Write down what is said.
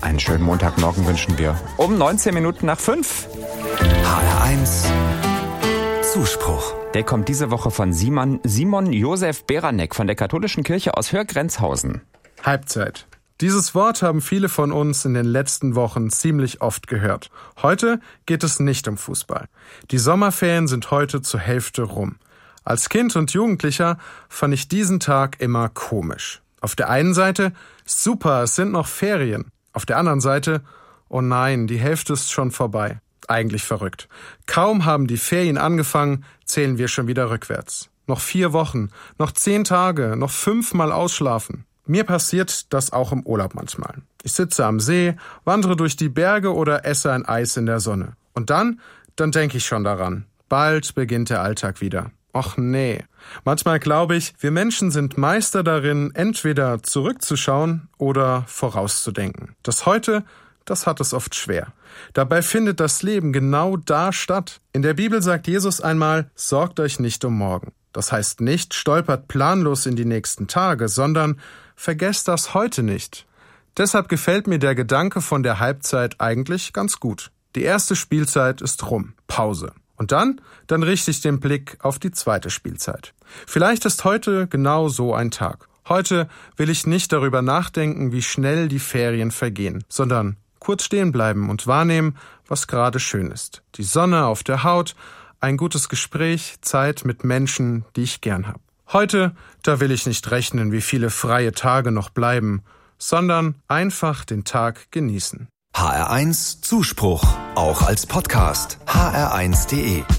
Einen schönen Montagmorgen wünschen wir. Um 19 Minuten nach 5. HR1 Zuspruch. Der kommt diese Woche von Simon Josef Beranek von der Katholischen Kirche aus Hörgrenzhausen. Halbzeit. Dieses Wort haben viele von uns in den letzten Wochen ziemlich oft gehört. Heute geht es nicht um Fußball. Die Sommerferien sind heute zur Hälfte rum. Als Kind und Jugendlicher fand ich diesen Tag immer komisch. Auf der einen Seite, super, es sind noch Ferien. Auf der anderen Seite, oh nein, die Hälfte ist schon vorbei. Eigentlich verrückt. Kaum haben die Ferien angefangen, zählen wir schon wieder rückwärts. Noch 4 Wochen, noch 10 Tage, noch 5-mal ausschlafen. Mir passiert das auch im Urlaub manchmal. Ich sitze am See, wandere durch die Berge oder esse ein Eis in der Sonne. Und dann denke ich schon daran. Bald beginnt der Alltag wieder. Och nee. Manchmal glaube ich, wir Menschen sind Meister darin, entweder zurückzuschauen oder vorauszudenken. Das Heute, das hat es oft schwer. Dabei findet das Leben genau da statt. In der Bibel sagt Jesus einmal, sorgt euch nicht um morgen. Das heißt nicht, stolpert planlos in die nächsten Tage, sondern vergesst das Heute nicht. Deshalb gefällt mir der Gedanke von der Halbzeit eigentlich ganz gut. Die erste Spielzeit ist rum. Pause. Und dann richte ich den Blick auf die zweite Spielzeit. Vielleicht ist heute genau so ein Tag. Heute will ich nicht darüber nachdenken, wie schnell die Ferien vergehen, sondern kurz stehen bleiben und wahrnehmen, was gerade schön ist. Die Sonne auf der Haut, ein gutes Gespräch, Zeit mit Menschen, die ich gern habe. Heute, da will ich nicht rechnen, wie viele freie Tage noch bleiben, sondern einfach den Tag genießen. HR1 Zuspruch, auch als Podcast. hr1.de